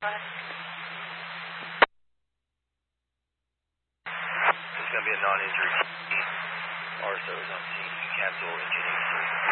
There's going to be a non-injury. RSO is on scene. Cancel engineering.